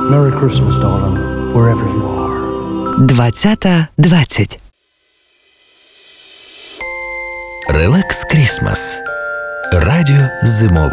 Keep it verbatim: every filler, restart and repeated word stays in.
Merry Christmas, darling, wherever you are. двадцята двадцять. Релакс Крісмас. Радіо зимове.